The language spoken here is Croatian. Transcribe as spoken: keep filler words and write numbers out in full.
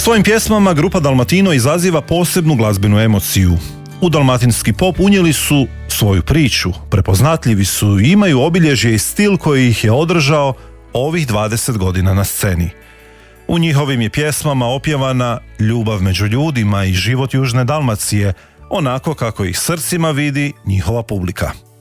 Svojim pjesmama grupa Dalmatino izaziva posebnu glazbenu emociju. U dalmatinski pop unijeli su svoju priču, prepoznatljivi su i imaju obilježje i stil koji ih je održao ovih dvadeset godina na sceni. U njihovim je pjesmama opjevana ljubav među ljudima i život južne Dalmacije, onako kako ih srcima vidi njihova publika.